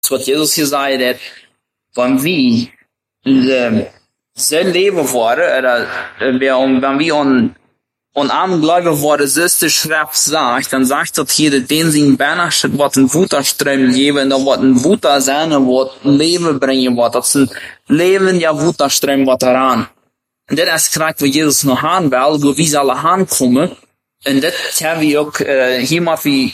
wat Jesus hier zei, dat wanneer we zijn leven worden, wanneer we onarmgläubig worden, zoals de schrift zegt, dan zegt dat hier dat den zijn binnenste wat een voederstroom geven, en dat wat een voeder zijn, en wat leven brengen wordt. Dat is een leven, ja, voederstroom wat eraan. En dit is krijgt wat Jezus nog aan wil, wo we zullen aankomen. En dit hebben we ook, hier maar wie,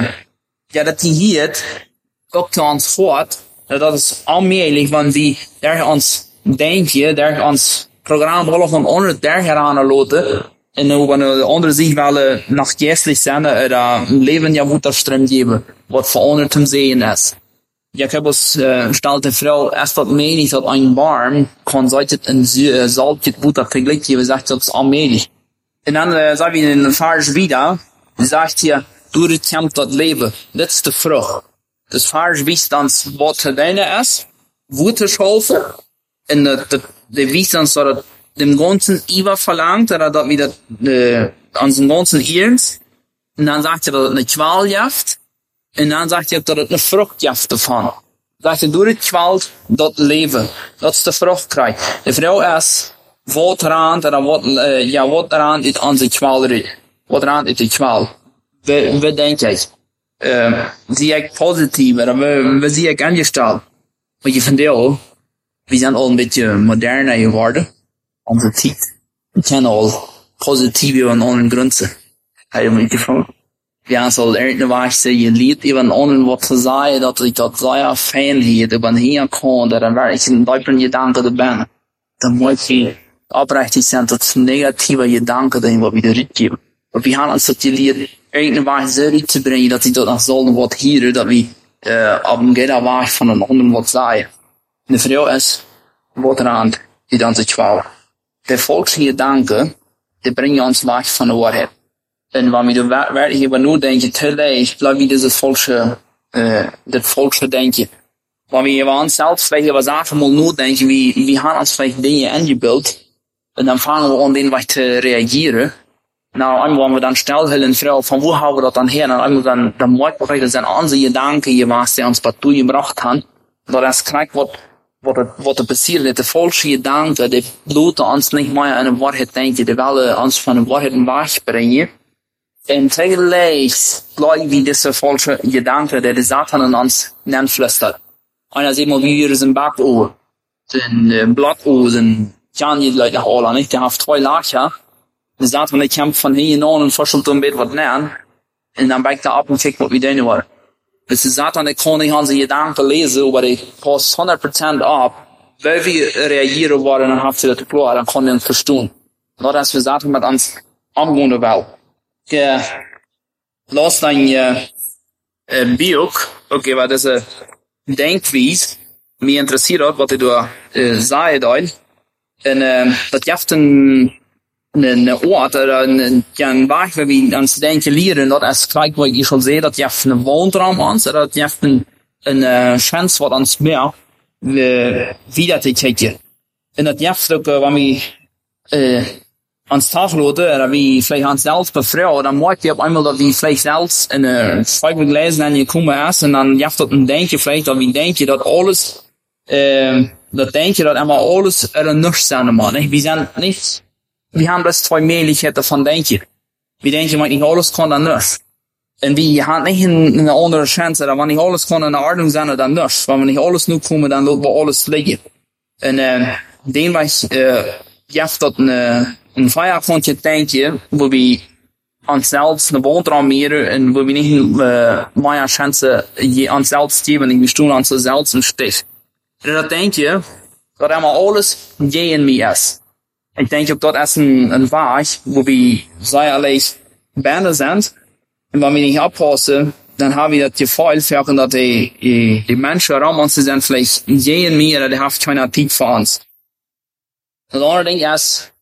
ja, dat die hier ook te ons voort. Dat is allmählich, wanneer we daar ons denken, daar ons programma volgen om onder daar gaan laten. En nu, wanneer de anderen zich wel nog geestelijk zijn, een leven ja voederstroom geven, wat veranderd te zien is. Jakobus stelt de vrouw, als dat menig dat een barm kan solch een saltje Butter vergleicht geben, sagt das allmählich. En dan sagen wir in den Vers wieder, sagt hier, du bekämpfst das Leben, das ist die Frucht. Das Vers wisst uns, was deine ist, Wutterschaufe, und der wisst uns, dass das dem ganzen Iwa verlangt, oder dass wir das, unseren ganzen Ehrens, und dann sagt er, dass das eine Qual jaft, en dan zegt hij dat het een vrucht jaft ervan. Zegt hij, door het kwalt, dat leven. Dat is de vrucht krijgt. De vrouw is, wat eraan, wat eraan is onze kwal. Wat eraan is de kwal. Wat denk jij? Zie ik positief, we zie ik ingesteld. Want je vindt al, we zijn al een beetje moderner geworden. Onze tijd. We kennen al positief aan onze grenzen. Heb je me gevraagd? Ja, so irgendwas je lied even anderen wat te zeggen, dat ik dat zeer fijn heet, über hier kan, dat er wel een duidelijke gedanke te ben. Dan moet je oprechtig zijn tot negatieve gedanken die wat we eruit geven. Maar we gaan ons dat je lied irgendwas zo uit te brengen, dat ik dat nog zullen wat hier, dat we op een gede weg van een ander wat zeggen. De vrouw is, wat eraan, die dan zich kwam. De volksgedanken, die brengen ons weg van de waarheid. En wanneer we werkelijk hebben nadenken, tegelijk blijft we dit volksche denken. Wanneer we onszelf vielleicht was einfach nadenken, wie haben uns vielleicht Dinge ingebeeld, en dan fangen we aan den weg te reageren. Nou, einmal wir dann stilhellen, Frau, von wo haben wir das dann her? Und einmal dann merkt man vielleicht, das sind unsere Gedanken gewesen, die uns partout gebracht haben. Und das kriegt, wat er passiert, dat de volksche gedanken, die laten ons niet meer aan de waarheid denken, die willen ons van de waarheid wegbrengen. En tegelijk blijven we deze falsche gedanken, die de Satan in ons neerflüstert. Einer sieht mal, wie wir sind Backohr, den Blockohr, den kann je Leute nach Ola, nicht? Der hat 2 Lacher. Der Satan, der kämpft von hier an und verschult ein bisschen was näher. Und dann backt er ab und kriegt, was wir denn wollen. Dus de Satan, der kann nicht unsere Gedanken lesen, aber der passt 100% ab. Weil wir reagieren wollen, dann habt ihr das klar, dann kann er uns verstehen. Nur, dass wir Satan mit uns umgehen wollen. Ja, lass dann, Biok, okay, weil das, Denkweise, mich interessiert hat, was ich da, sage, da. Und, das gibt ein Ort, oder ein Weg, wo wir uns denken lernen, das ist gleich, wo ich schon sehe, das gibt einen Wohnraum an, oder das gibt eine Chance, was uns mehr, wieder zu kriegen. Und das gibt auch, wenn wir, ans Tag laten, oder wie vielleicht uns selbst befreien, dann merkt ihr auf einmal, dass wir vielleicht selbst in eine Schreibe gelesen haben, gekommen ist, und dann gibt es ein Denken vielleicht, dass wir denken, dass alles, das Denken, dass immer alles nichts sein muss, nicht? Wir sind nicht, wir haben das 2 Möglichkeiten von Denken. Wir denken, wenn nicht alles kann, dann nichts. Und wir haben nicht eine andere Chance, dass wenn nicht alles kann in der Ordnung sein, dann nichts. Wenn wir nicht alles nur kommen, dann lassen wir alles liegen. Und, den Weg, gibt das een feierabendje denken, wo wir uns selbst eine Wohnraum mehr und wo wir nicht mehr Chance uns selbst geben, wir stehen uns selbst im Stich. Und das denke, dass immer alles gegen mich ist. Ich denke, das ist ein Weg, wo wir sehr leicht Bände sind, und wenn wir nicht abpassen, dann haben wir das Gefühl, dass die Menschen um uns sind vielleicht gegen mich, oder die haben keine Zeit für uns. Das andere Ding ist,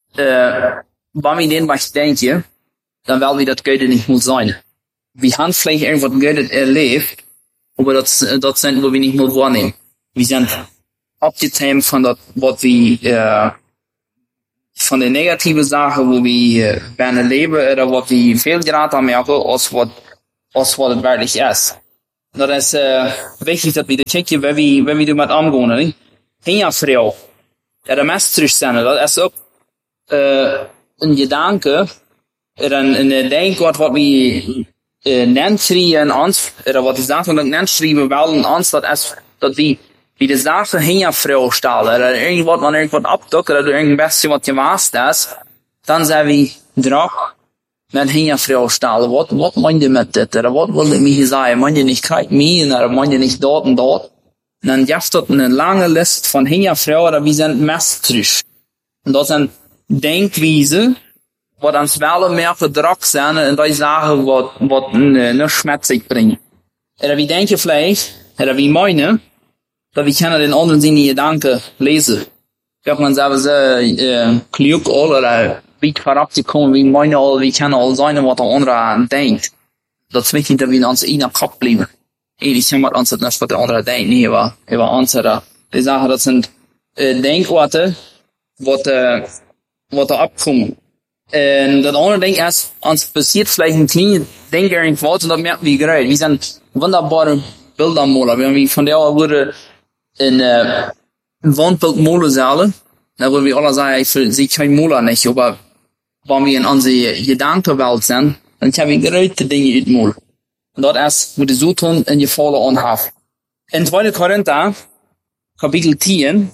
wenn wir den Weg denken, dann werden wir das Gute nicht mehr sein. Wir haben vielleicht irgendwas Gutes erlebt, aber das sind, wo wir nicht mehr wahrnehmen. Wir sind abgetämt von das, was wir, von den negativen Sachen, wo wir gerne leben, oder was wir viel gerade merken, als was es wirklich ist. Dat is wichtig dat we checken waar we doen met omgaan. Hè? Geen vrouw. De meest terug zijn. Dat is ook een gedanke. Een denk wat we nennen schrijven ons. Wat is dat? Wat nennen schrijven wel in ons. Dat is dat we de zaken geen vrouw stellen. Dat irgendwat opdoet. Dat irgend beste wat je maast is. Dan zijn we drag. Met geen vrouw stellen. Wat moet je met dit? Wat wil ik me zeggen? Moet je niet krijgen mee? Moet je niet dat en dat? En dan heeft dat een lange lijst van geen vrouwen dat we zijn meest terug. En dat zijn denkwijzen, wat ons wel meer gedrag zijn en dat is zaken wat een schmet zich brengt. En dat we denken vielleicht, en dat we meinen, dat we kunnen den anderen zijn die gedanken lezen. Kijk, man zelfs kluk al, wie voorop te komen, wie meinen al, wie kennen al zijn wat de andere aan denkt. Dat is wichtig dat we in ons ene kop blijven. Die zijn wat ons het niet wat de andere denkt, nee, über onze. Die zeggen dat zijn denkwoorden wat er opkomen. En dat andere ding is, ons passiert vielleicht een kleine ding erin fout en dat merken we gelijk. We zijn wunderbare Bildermaler. Wenn wir von der würde in Wandbildmolen zahlen, dann würden wir alle sagen, ich sehe kein Moler nicht, aber wenn wir in unsere Gedankenwelt sind, dann können wir große Dinge uitmolen. Und dat is wat de zo tun in je volle onhaf. In 2. Korinther, Kapitel 10,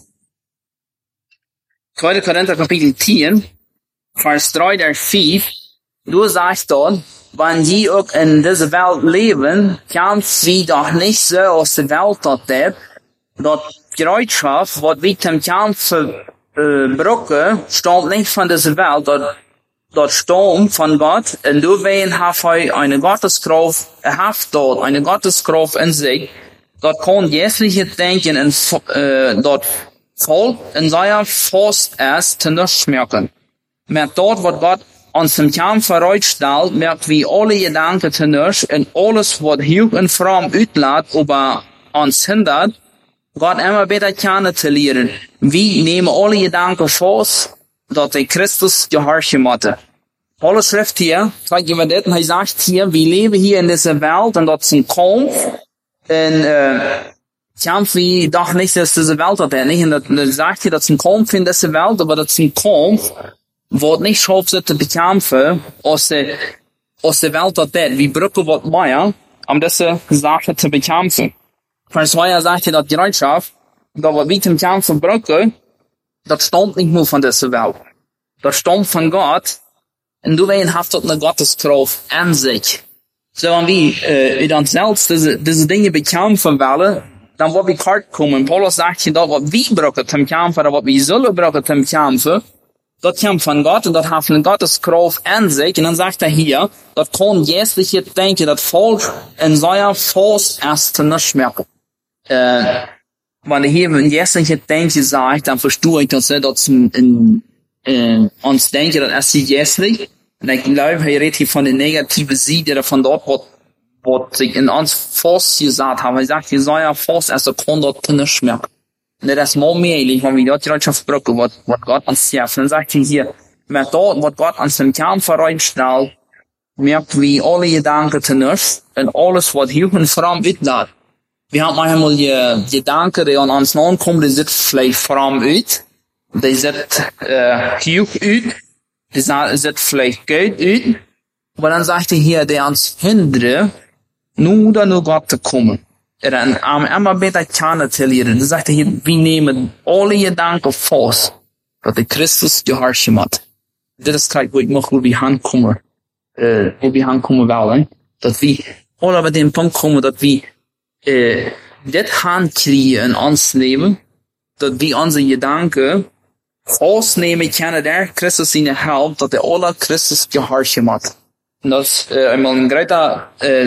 2. Korinther, Kapitel 10, Vers 3 der 5, du sagst dort, wenn die auch in dieser Welt leben, kämpft wie doch nicht so aus der Welt dort lebt, dort Bereitschaft, was wir zum Kämpfen brauchen, stammt nicht von dieser Welt, dort stammt von Gott, und du wen hat eine Gotteskraft, dort eine Gotteskraft in sich, dort kann jährliche Denken dort voll in seiner Faust erst zu nichts merken. Met dort, wat Gott ons im Kampf bereitstellt, merkt wie alle Gedanken zu nichts und alles, was hier in Form uitlaat, über uns hindert, Gott immer besser kennenzulernen. Wir nehmen alle Gedanken fast, dass der Christus gehorchen hatte. Paulus schreibt hier, zeigt jemand das, und er sagt hier, wir leben hier in dieser Welt, und das ist ein Kampf, und Kampf wie doch nicht, dass diese Welt hat, nicht? Und er sagt hier, das ist ein Kampf in dieser Welt, aber das ist ein Kampf, wat nicht schafft zu bekämpfen, aus der Welt hat das. Wir brauchen was mehr, diese Sache zu bekämpfen. Vers 2 sagt hier, dass die Bereitschaft, dass was wir zum Kämpfen brauchen, das stammt nicht nur von dieser Welt. Das stammt von Gott, und du weißt, hast dort eine Gotteskraft an sich. So, wenn wir in uns selbst diese Dinge bekämpfen wollen, dann wird wir kalt kommen. Paulus sagt hier, dass was wir brauchen zum Kämpfen, oder was wir sollen brauchen zum Kämpfen, das kommt von Gott und das hat eine Gotteskraft an sich. Und dann sagt er hier, das kann jährliche Denken, das Volk in seiner Faust erst nicht merken. Wenn er hier ein jährliche Denken sagt, dann verstehe ich, dass er das in uns denken, das ist jährlich. Und ich glaube, er redet hier von der negativen Seite, von dort, was sich in uns Faust gesagt haben. Er sagt, hier seiner Faust erst, er kann das nicht merken. Und das ist mal mehr, wenn wir dort die Leidenschaft brauchen, was Gott uns hilft. Dann sagt er hier, wenn dort, was Gott uns im Kern bereitstellt, merkt wir alle Gedanken zu nichts und alles, was hier in Form uitlaat. Wir haben manchmal die Gedanken, die an uns nachkommen, die sind vielleicht Form uit, die sind hier uit, die sind vielleicht Geld uit, aber dann sagt er hier, die uns hindern, nur Gott zu kommen. Am immer besser kennenzulernen. Dann sagt er hier, wir nehmen alle Gedanken fast, dass der Christus gehorchen hat. Das ist gleich, wo ich noch, wo wir hinkommen wollen. Dass wir alle bei dem Punkt kommen, dass wir das hinkriegen in uns Leben, dass wir unsere Gedanken festnehmen können, der Christus ihnen hilft, dass der alle Christus gehorchen hat. Und das ist einmal ein großer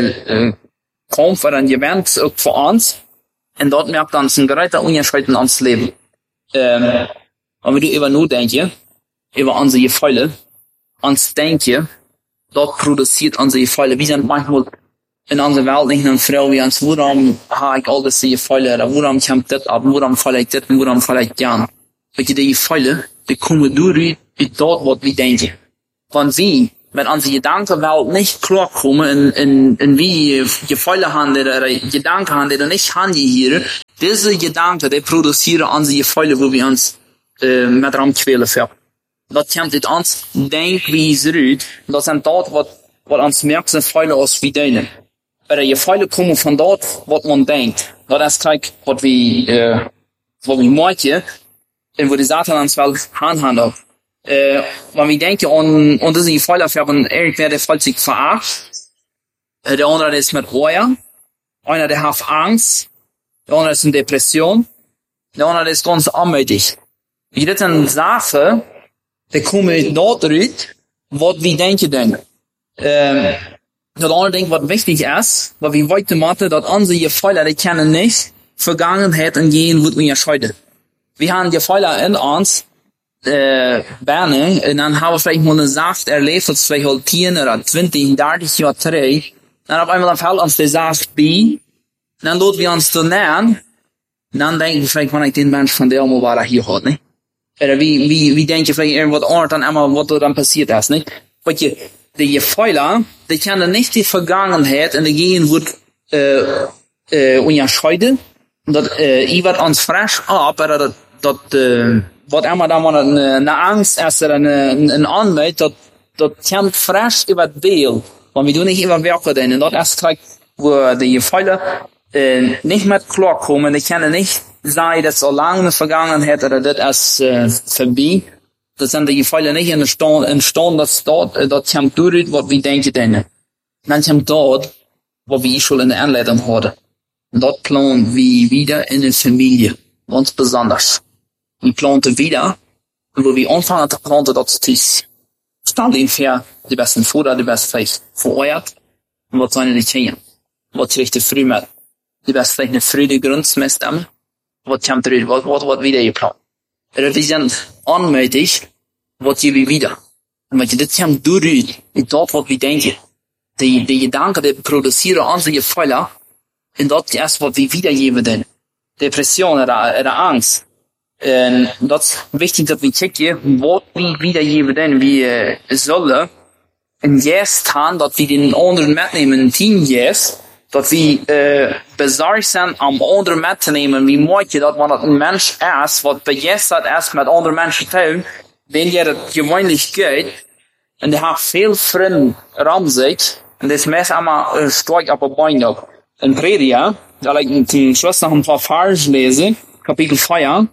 Kampf oder ein Event auch für uns. Und dort merkt uns ein großer Unterschied in uns Leben. Wenn wir über nur denken, über unsere Gefühle, uns denken, dort produziert unsere Gefühle. Wir sind manchmal in unserer Welt nicht eine Frau, wie uns, warum habe ich all diese Gefühle, oder warum kommt das ab, warum falle ich das, warum falle ich gern. Weil die Gefühle, die kommen durch dort, was wir denken. Wenn wir met onze Gedankenwelt nicht klarkommen in wie Gefühle haben oder Gedanken haben, die nicht haben hier. Diese Gedanken, die produzieren unsere Gefühle, wo wir uns met ram kwelen für. Dat komt uit ons denkwijze uit. Dat zijn dat wat ons merkt zijn Gefühle aus wie denen. Oder Gefühle kommen von dort, was man denkt. Dat is kijk wat we maken en wo die Satan ons wel aanhandelt. Wenn wir denken an diese Gefühle, wenn irgendwer der fühlt sich verarscht, der andere ist mit Reue, einer der hat Angst, der andere ist in Depression, der andere ist ganz anmutig. Wie das eine Sache, die kommen dort raus, was wir denken denn. Der andere denkt, was wichtig ist, weil wir heute machen, dass unsere Gefühle, die kennen nicht Vergangenheit und gehen, wird wir entscheiden. Wir haben Gefühle in uns, Berne, en dan hebben we vielleicht mal eine Sache erlebt, dat vielleicht al 10 oder 20, 30 Jahre terug. Dan op einmal fällt uns die Sache bei, dann lassen wir uns dann lernen, dann denken wir vielleicht, wenn ich den Mensch von der mal war, hier hat, ne? Oder wie denken vielleicht irgendwas anderes dann einmal, was da dann passiert ist, ne? Weil die Gefühle, die kennen nicht die Vergangenheit und die gehen wird, unterscheiden. Dat, wird uns frisch ab, oder wat immer da mal eine Angst ist oder eine Anwalt, dat kommt frisch über das Bild. Wenn wir nicht überwerken denn, und das ist gleich, wo die Gefühle nicht mehr klarkommen, die können nicht sagen, das ist so lange in der Vergangenheit oder das ist vorbei. Das sind die Gefühle nicht entstanden, dass dort kommt durch, was wir denken denn. Dann kommt dort, was wir schon in der Anleitung hatten. Und dort planen wir wieder in der Familie, ganz besonders. Wir planten wieder, wo wir anfangen zu planten, dat is standing für die besten Futter, die beste vielleicht vereuert, und was zijn die Kinder, wat richt de früh met, die beste vielleicht eine frühe Grundsmestem, was kommt eruit, wat wieder geplant. Wir sind anmutig, wat je wieder. Und wenn je dit kommt durch, in dat wat wir denken, die Gedanken, die produzieren unsere Gefühle, und dat ist, was wir wiedergeben denn. Depression oder Angst. Dat is wichtig dat we checken wat we wiedergeben denn wir sollen en juist gaan dat we den anderen metnemen een team juist dat we bezorgd zijn om anderen met te nemen wie mooi je dat wanneer een mens is wat bejuist dat is met andere mensen te doen den je het gewoonlijk goed en die heeft veel vrienden ram zich en dit is meest allemaal sterk op een bein op in Predia da ik zum Schluss noch ein paar Verse lesen Kapitel 4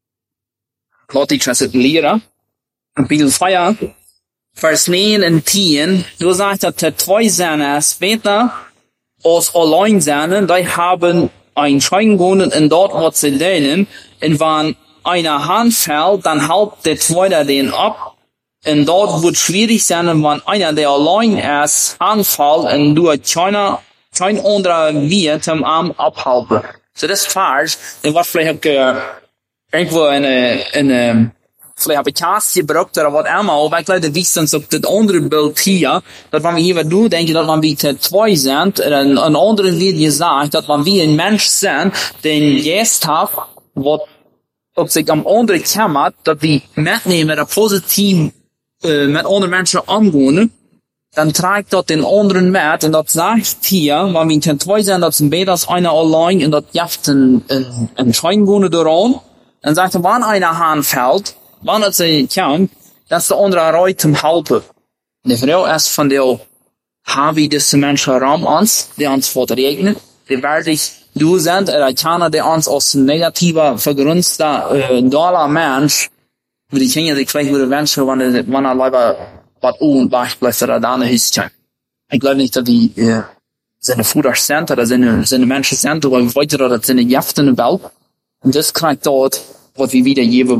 Laat ik het leren. Kapitel 4, vers 9 en 10. Du sagst, dass der zwei Söhne später aus allein sind, die haben ein Scheingonen in dort, was sie denen. Und wenn einer Hand fällt, dann hält der zweite den ab. Und dort wird schwierig sein, wenn einer, der allein ist, anfällt und du kein anderer wird am Arm abhalten. So das Vers, den was vielleicht irgendwo vielleicht habe ich Kass gebraucht oder was immer, aber ich glaube, wie sonst auf das andere Bild hier, dass wenn wir hier was denken, dass wenn wir zwei sind, ein anderer wird gesagt, dass wenn wir ein Mensch sind, den jetzt hat, was ob sich am anderen kümmert, dass wir mitnehmen, oder positiv mit anderen Menschen umgehen, dann trägt dort den anderen mit, und das sagt hier, wenn wir zwei sind, dass beide einer allein, und das jaft ein Scheingone daran, dann sagt er, wenn einer Hand fällt, wenn er sich kommt, dass der andere erreicht zum Helfen. Die Frau ist von der, haben wir diese Menschen rum uns, die uns verregnen, die wirklich du sind, oder keiner, der uns aus negativer, vergrünster, doller Mensch, wie die Kinder sich vielleicht würde wünschen, wenn er lieber was unwacht bleibt, oder da eine Hüstchen. Ich glaube nicht, dass die, seine Futter sind, oder seine Menschen sind, aber weiter, oder seine Jäfte in der Welt. Und das kriegt dort, was wir wiedergeben,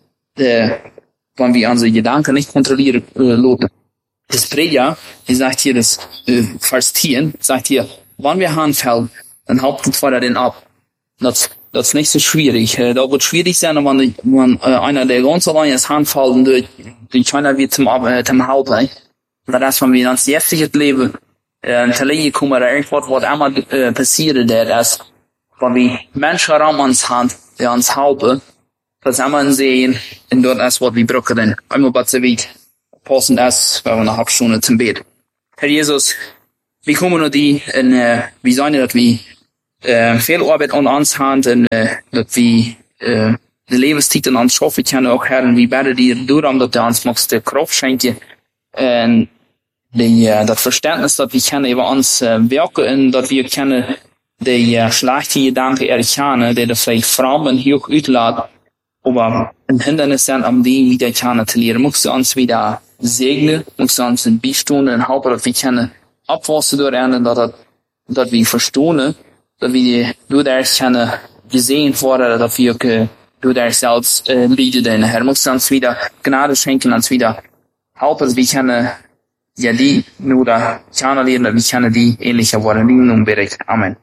wenn wir unsere Gedanken nicht kontrollieren, lassen. Das Prediger, die sagt hier, das, Vers 10, sagt hier, wenn wir anfällen, dann halten wir den ab. Das ist nicht so schwierig. Da wird schwierig sein, wenn einer, der ganz allein ist, anfällt, die keiner wird zum Halten. Und das, wenn wir ins jetzige Leben, Telegie kommen, oder irgendwas, was immer passiert, das, wenn wir Menschen rum uns haben, die uns helfen, das einmal sehen, und dort ist, was wir brauchen. Einmal was weit. passend ist, weil wir eine halbe Stunde zum Bett. Herr Jesus, wir kommen nur die, und, wir sagen, dass wir, viel Arbeit an uns haben, und, dass wir, de lebenstijd an ons schaffen können auch, Herr, und wir beten dir darum, dass du uns magst, Kraft schenken, und, das Verständnis, dass wir können über uns, werken, und dass wir können, die schlechte Gedanken erkennen, die vielleicht Frauen hier auch uitladen, aber ein Hindernis sind, um die wieder kennenzulernen. Magst du uns wieder segnen, magst du uns beistehen und helfen, dass wir können abwachsen durch einen, dass wir verstehen, dass wir durch das können gesehen werden, dass wir durch das selbst liegen. Herr, magst du uns wieder Gnade schenken, uns wieder helfen, dass wir können ja die nur da kennenlernen, dass wir können die ähnlicher werden. In Amen.